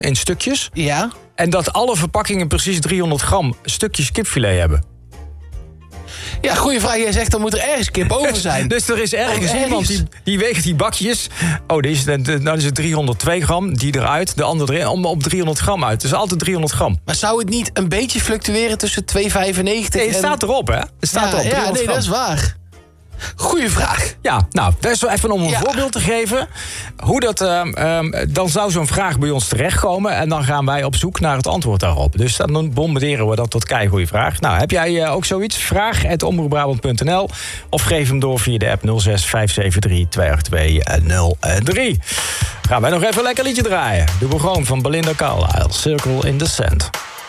in stukjes. Ja. En dat alle verpakkingen precies 300 gram stukjes kipfilet hebben. Ja, goede vraag. Jij zegt, dan moet er ergens kip over zijn. Dus er is ergens iemand die weegt die bakjes. Dan is het 302 gram, die eruit, de andere erin, om op 300 gram uit. Dus altijd 300 gram. Maar zou het niet een beetje fluctueren tussen 2,95 Nee, het staat erop, hè? Het staat erop, 300 gram. Dat is waar. Goeie vraag. Ja, nou, dat is wel even om een voorbeeld te geven. Hoe dat, dan zou zo'n vraag bij ons terechtkomen. En dan gaan wij op zoek naar het antwoord daarop. Dus dan bombarderen we dat tot keigoeie vraag. Nou, heb jij ook zoiets? Vraag@omroepbrabant.nl. Of geef hem door via de app 06 573 282 03. Gaan wij nog even een lekker liedje draaien. De begon van Belinda Carlisle, Circle in the Sand.